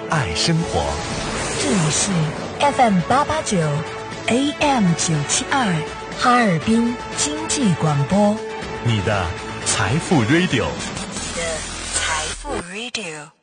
爱生活。 这里是 FM889 AM972 哈尔滨经济广播， 你的财富 Radio。 你的财富 Radio。